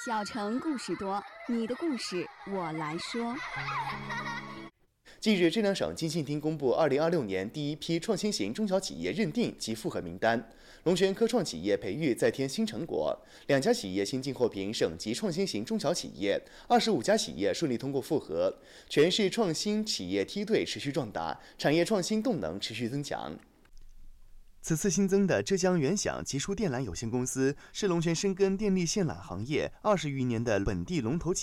小城故事多，你的故事我来说。 近日，浙江省经信厅公布2026年第一批创新型中小企业认定及复核名单，龙泉科创企业培育再添新成果，2家企业新晋获评省级创新型中小企业，25家企业顺利通过复核，全市创新企业梯队持续壮大，产业创新动能持续增强。此次新增的浙江元享集疏电缆有限公司是龙泉深耕电力线缆行业20余年的本地龙头企业。